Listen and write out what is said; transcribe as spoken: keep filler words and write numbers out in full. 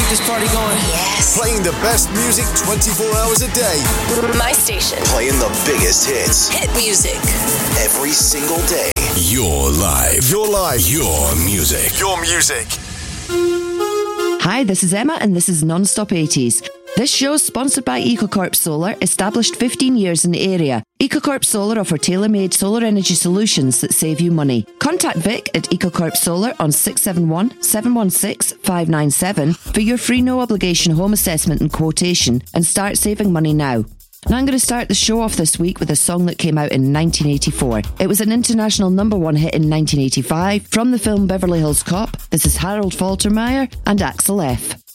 this party going. Yes. Playing the best music twenty-four hours a day. My station. Playing the biggest hits. Hit music. Every single day. Your life. Your life. Your music. Your music. Hi, this is Emma and this is Non-Stop eighties. This show is sponsored by EcoCorp Solar, established fifteen years in the area. EcoCorp Solar offer tailor-made solar energy solutions that save you money. Contact Vic at EcoCorp Solar on six seven one, seven one six, five nine seven for your free no-obligation home assessment and quotation, and start saving money now. Now I'm going to start the show off this week with a song that came out in nineteen eighty-four. It was an international number one hit in nineteen eighty-five from the film Beverly Hills Cop. This is Harold Faltermeyer and Axel F.